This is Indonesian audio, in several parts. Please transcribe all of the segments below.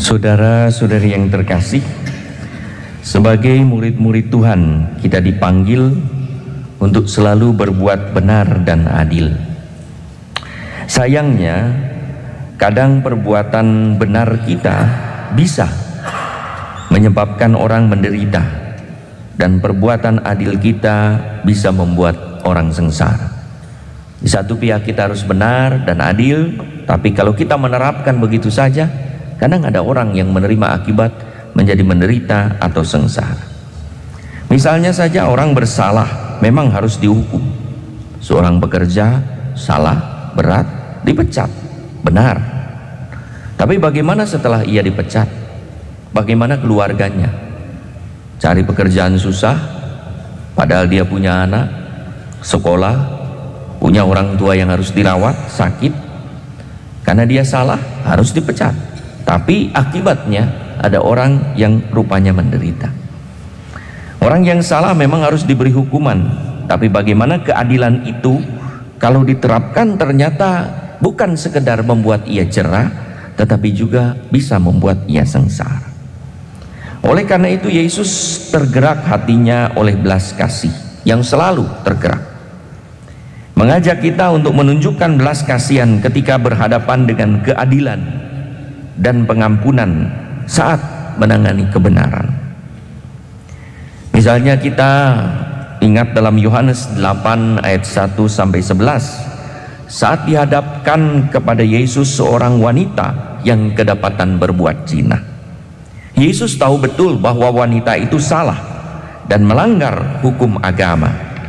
Saudara-saudari yang terkasih, sebagai murid-murid Tuhan, kita dipanggil untuk selalu berbuat benar dan adil. Sayangnya, kadang perbuatan benar kita bisa menyebabkan orang menderita, dan perbuatan adil kita bisa membuat orang sengsara. Di satu pihak kita harus benar dan adil, tapi kalau kita menerapkan begitu saja, kadang ada orang yang menerima akibat menjadi menderita atau sengsara. Misalnya saja orang bersalah memang harus dihukum. Seorang pekerja salah berat dipecat, benar. Tapi bagaimana setelah ia dipecat? Bagaimana keluarganya? Cari pekerjaan susah, padahal dia punya anak, sekolah, punya orang tua yang harus dirawat, sakit. Karena dia salah harus dipecat. Tapi akibatnya ada orang yang rupanya menderita. Orang yang salah memang harus diberi hukuman, tapi bagaimana keadilan itu kalau diterapkan ternyata bukan sekedar membuat ia jerah, tetapi juga bisa membuat ia sengsara. Oleh karena itu Yesus tergerak hatinya oleh belas kasih yang selalu tergerak, mengajak kita untuk menunjukkan belas kasihan ketika berhadapan dengan keadilan dan pengampunan saat menangani kebenaran. Misalnya kita ingat dalam Yohanes 8 ayat 1 sampai 11, saat dihadapkan kepada Yesus seorang wanita yang kedapatan berbuat zina. Yesus tahu betul bahwa wanita itu salah dan melanggar hukum agama.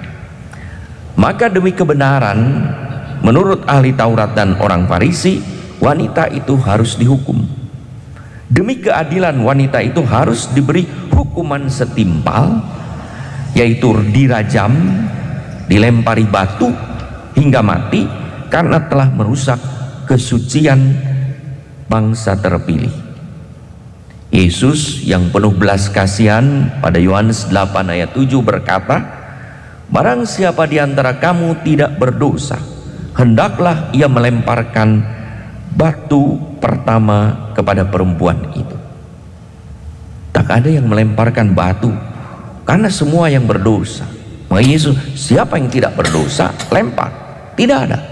Maka demi kebenaran, menurut ahli Taurat dan orang Farisi, wanita itu harus dihukum. Demi keadilan, wanita itu harus diberi hukuman setimpal, yaitu dirajam, dilempari batu hingga mati karena telah merusak kesucian bangsa terpilih. Yesus yang penuh belas kasihan pada Yohanes 8 ayat 7 berkata, barang siapa di antara kamu tidak berdosa, hendaklah ia melemparkan batu pertama kepada perempuan itu. Tak ada yang melemparkan batu karena semua yang berdosa. Maka Yesus, siapa yang tidak berdosa lempar, tidak ada.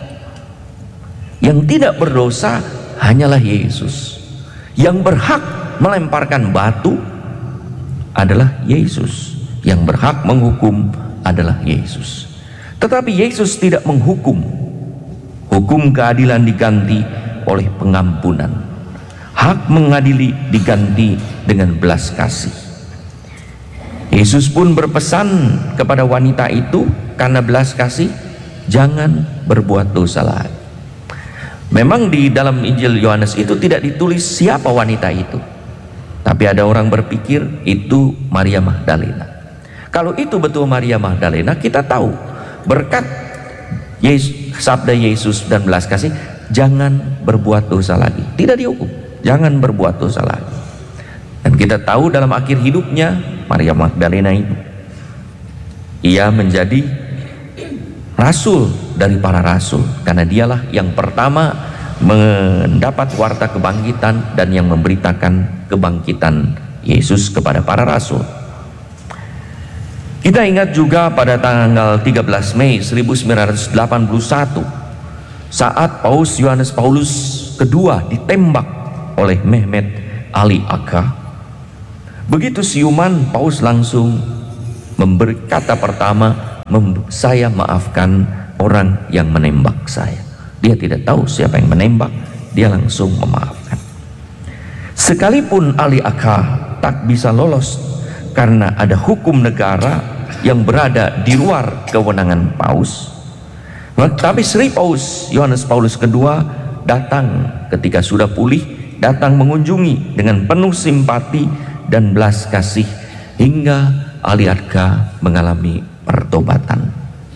Yang tidak berdosa hanyalah Yesus. Yang berhak melemparkan batu adalah Yesus. Yang berhak menghukum adalah Yesus. Tetapi Yesus tidak menghukum. Hukum keadilan diganti oleh pengampunan. Hak mengadili diganti dengan belas kasih. Yesus pun berpesan kepada wanita itu karena belas kasih, jangan berbuat dosa lagi. Memang di dalam Injil Yohanes itu tidak ditulis siapa wanita itu, tapi ada orang berpikir itu Maria Magdalena. Kalau itu betul Maria Magdalena, kita tahu berkat sabda Yesus dan belas kasih, jangan berbuat dosa lagi, tidak dihukum, jangan berbuat dosa lagi. Dan kita tahu dalam akhir hidupnya Maria Magdalena itu, ia menjadi rasul dari para rasul, karena dialah yang pertama mendapat warta kebangkitan dan yang memberitakan kebangkitan Yesus kepada para rasul. Kita ingat juga pada tanggal 13 Mei 1981 saat Paus Yohanes Paulus II ditembak oleh Mehmet Ali Agha. Begitu siuman, Paus langsung memberi kata pertama, saya maafkan orang yang menembak saya. Dia tidak tahu siapa yang menembak, dia langsung memaafkan. Sekalipun Ali Agha tak bisa lolos karena ada hukum negara yang berada di luar kewenangan Paus, tapi Sri Paus Yohanes Paulus II datang ketika sudah pulih, datang mengunjungi dengan penuh simpati dan belas kasih hingga Ali Agha mengalami pertobatan.